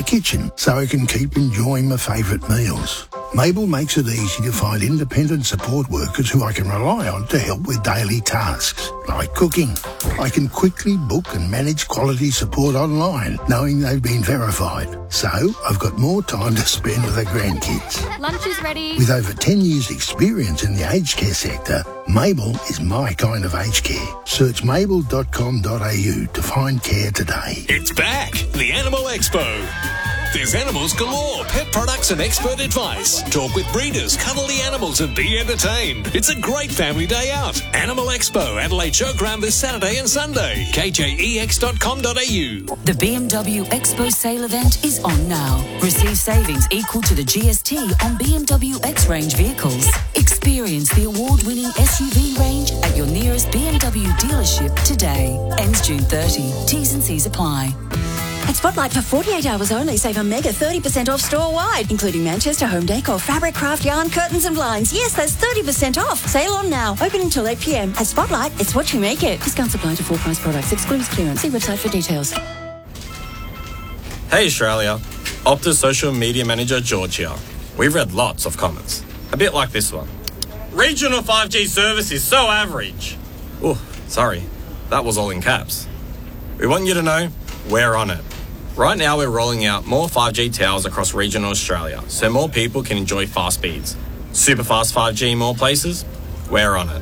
kitchen so I can keep enjoying my favourite meals. Mabel makes it easy to find independent support workers who I can rely on to help with daily tasks, like cooking. I can quickly book and manage quality support online, knowing they've been verified. So I've got more time to spend with the grandkids. Lunch is ready. With over 10 years' experience in the aged care sector, Mabel is my kind of aged care. Search mabel.com.au to find care today. It's back, the Animal Expo. There's animals galore, pet products and expert advice. Talk with breeders, cuddle the animals and be entertained. It's a great family day out. Animal Expo, Adelaide Showground this Saturday and Sunday. kjex.com.au. The BMW Expo sale event is on now. Receive savings equal to the GST on BMW X-Range vehicles. Experience the award-winning SUV range at your nearest BMW dealership today. Ends June 30. T's and C's apply. At Spotlight, for 48 hours only, save a mega 30% off store-wide, including Manchester home decor, fabric, craft, yarn, curtains and blinds. Yes, that's 30% off. Sale on now. Open until 8 p.m. At Spotlight, it's what you make it. Discounts apply to full-price products. Excludes clearance. See website for details. Hey Australia, Optus social media manager George here. We've read lots of comments, a bit like this one. Regional 5G service is so average. Oh, sorry, that was all in caps. We want you to know we're on it. Right now we're rolling out more 5G towers across regional Australia so more people can enjoy fast speeds. Super fast 5G in more places? We're on it.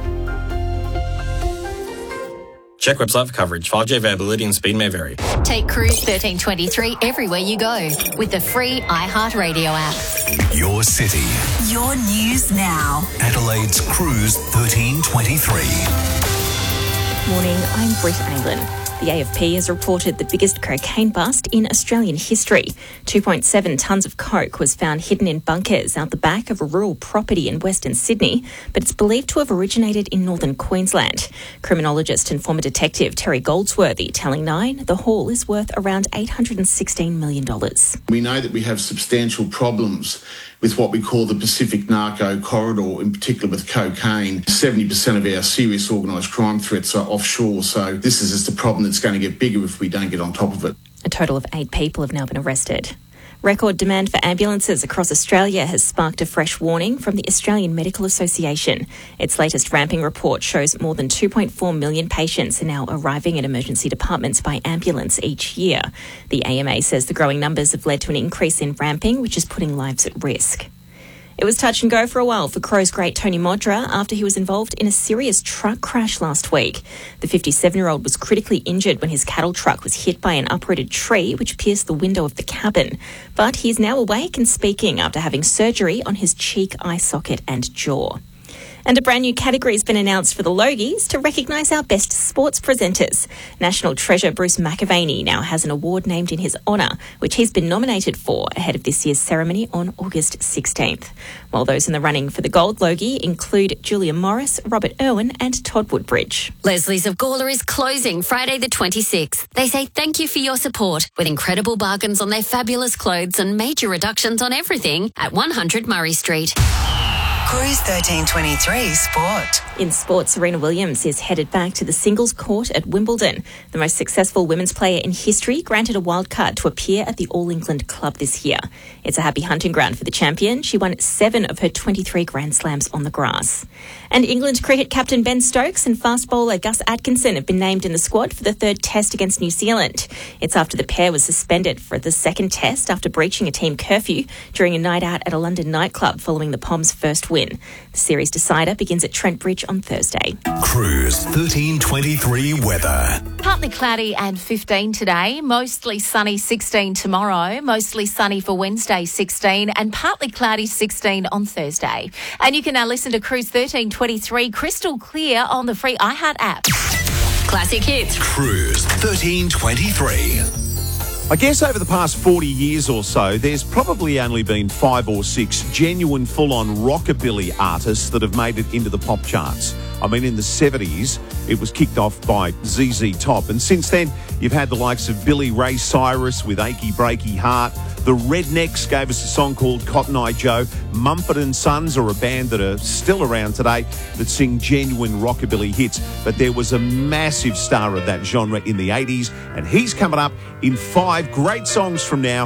Check website for coverage. 5G availability and speed may vary. Take Cruise 1323 everywhere you go with the free iHeartRadio app. Your city. Your news now. Adelaide's Cruise 1323. Morning, I'm Britt Aylan. The AFP has reported the biggest cocaine bust in Australian history. 2.7 tonnes of coke was found hidden in bunkers out the back of a rural property in Western Sydney, but it's believed to have originated in northern Queensland. Criminologist and former detective Terry Goldsworthy telling Nine the haul is worth around $816 million. We know that we have substantial problems with what we call the Pacific Narco Corridor, in particular with cocaine. 70% of our serious organised crime threats are offshore, so this is just a problem that's going to get bigger if we don't get on top of it. A total of 8 people have now been arrested. Record demand for ambulances across Australia has sparked a fresh warning from the Australian Medical Association. Its latest ramping report shows more than 2.4 million patients are now arriving at emergency departments by ambulance each year. The AMA says the growing numbers have led to an increase in ramping, which is putting lives at risk. It was touch and go for a while for Crows great Tony Modra after he was involved in a serious truck crash last week. The 57-year-old was critically injured when his cattle truck was hit by an uprooted tree which pierced the window of the cabin. But he is now awake and speaking after having surgery on his cheek, eye socket and jaw. And a brand new category has been announced for the Logies to recognise our best sports presenters. National treasure Bruce McAvaney now has an award named in his honour, which he's been nominated for ahead of this year's ceremony on August 16th. While those in the running for the Gold Logie include Julia Morris, Robert Irwin and Todd Woodbridge. Leslie's of Gawler is closing Friday the 26th. They say thank you for your support with incredible bargains on their fabulous clothes and major reductions on everything at 100 Murray Street. Cruise 1323 Sport. In sport, Serena Williams is headed back to the singles court at Wimbledon. The most successful women's player in history granted a wildcard to appear at the All England Club this year. It's a happy hunting ground for the champion. She won 7 of her 23 Grand Slams on the grass. And England cricket captain Ben Stokes and fast bowler Gus Atkinson have been named in the squad for the 3rd test against New Zealand. It's after the pair was suspended for the 2nd test after breaching a team curfew during a night out at a London nightclub following the Poms' first win. The series decider begins at Trent Bridge on Thursday. Cruise 1323 weather. Partly cloudy and 15 today, mostly sunny 16 tomorrow, mostly sunny for Wednesday 16 and partly cloudy 16 on Thursday. And you can now listen to Cruise 1323 crystal clear on the free iHeart app. Classic hits. Cruise 1323. I guess over the past 40 years or so, there's probably only been 5 or 6 genuine full-on rockabilly artists that have made it into the pop charts. I mean, in the 70s, it was kicked off by ZZ Top. And since then, you've had the likes of Billy Ray Cyrus with Achy Breaky Heart. The Rednecks gave us a song called Cotton Eye Joe. Mumford & Sons are a band that are still around today that sing genuine rockabilly hits. But there was a massive star of that genre in the 80s, and he's coming up in 5 great songs from now.